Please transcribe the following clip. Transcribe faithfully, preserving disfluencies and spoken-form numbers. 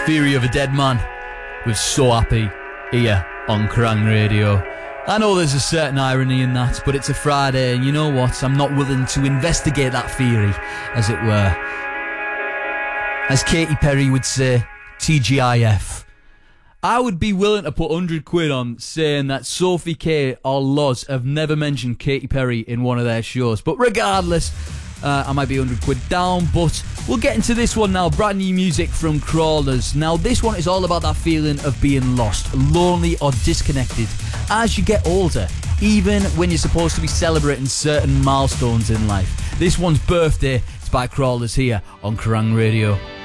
Theory of a Dead Man with So Happy here on Kerrang Radio. I know there's a certain irony in that, but it's a Friday, and you know what? I'm not willing to investigate that theory, as it were. As Katy Perry would say, T G I F. I would be willing to put one hundred quid on saying that Sophie K or Loz have never mentioned Katy Perry in one of their shows. But regardless, uh, I might be one hundred quid down, but we'll get into this one now. Brand new music from Crawlers. Now, this one is all about that feeling of being lost, lonely or disconnected as you get older, even when you're supposed to be celebrating certain milestones in life. This one's Birthday. It's by Crawlers here on Kerrang Radio.